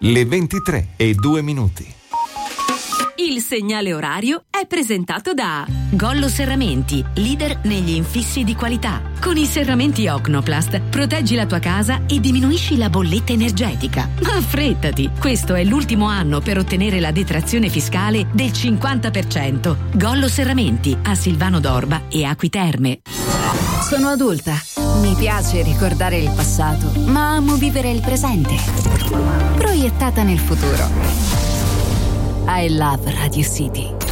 Le 23:02. Il segnale orario è presentato da Gollo Serramenti, leader negli infissi di qualità. Con i serramenti Ocnoplast proteggi la tua casa e diminuisci la bolletta energetica. Ma affrettati, questo è l'ultimo anno per ottenere la detrazione fiscale del 50%. Gollo Serramenti a Silvano d'Orba e Acqui Terme. Sono adulta. Mi piace ricordare il passato, ma amo vivere il presente. Proiettata nel futuro. I love Radio City.